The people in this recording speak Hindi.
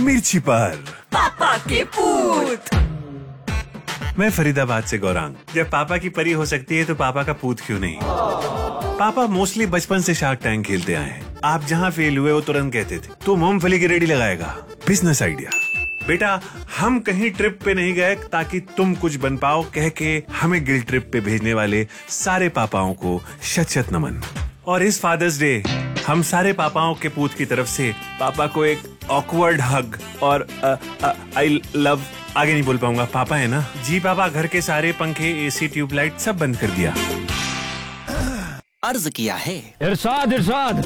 मिर्ची पर पापा के पूत। मैं फरीदाबाद से गौरांग। जब पापा की परी हो सकती है तो पापा का पूत क्यों नहीं? पापा मोस्टली बचपन से शार्क टैंक खेलते आए हैं। आप जहाँ फेल हुए वो तुरंत कहते थे तू मूंगफली की रेडी लगाएगा। Business idea. बेटा हम कहीं ट्रिप पे नहीं गए ताकि तुम कुछ बन पाओ, कह के हमें गिल्ड ट्रिप पे भेजने वाले सारे पापाओं को शत शत नमन। और इस फादर्स डे हम सारे पापाओं के पूत की तरफ से पापा को एक ऑकवर्ड हग और आई लव आगे नहीं बोल पाऊंगा। पापा है ना? जी पापा। घर के सारे पंखे, एसी, ट्यूबलाइट सब बंद कर दिया। अर्ज किया है इरशाद इरशाद